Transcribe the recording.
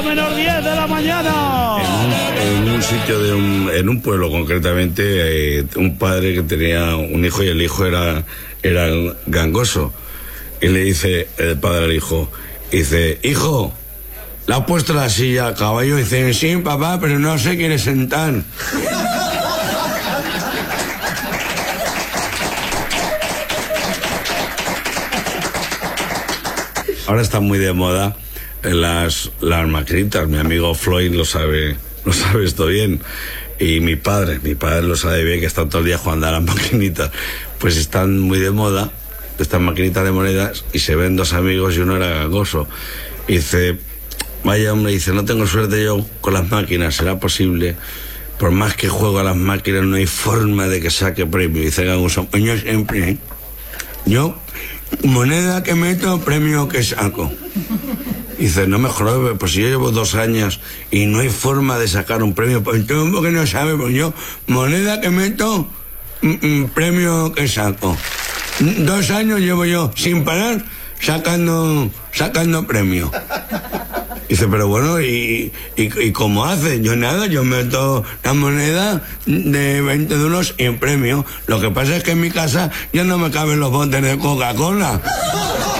8:10 de la mañana. En un sitio en un pueblo concretamente, un padre que tenía un hijo y el hijo era gangoso. Y le dice el padre al hijo, dice, hijo, ¿le has puesto la silla al caballo? Y dice, sí, papá, pero no se quiere sentar. Ahora está muy de moda las maquinitas. Mi amigo Floyd lo sabe esto bien. Y mi padre lo sabe bien, que está todo el día jugando a las maquinitas. Pues están muy de moda estas maquinitas de monedas, y se ven dos amigos y uno era gangoso. Y dice, vaya hombre, dice, no tengo suerte yo con las máquinas, ¿será posible? Por más que juego a las máquinas no hay forma de que saque premio. Dice gangoso, yo siempre, yo, moneda que meto, premio que saco. Dice, no me jodas, pues si yo llevo 2 años y no hay forma de sacar un premio, pues tú porque no sabes, pues yo, moneda que meto, premio que saco. 2 años llevo yo sin parar sacando premio. Dice, pero bueno, ¿y cómo hace? Yo nada, yo meto la moneda de 20 duros y en premio. Lo que pasa es que en mi casa ya no me caben los botes de Coca-Cola.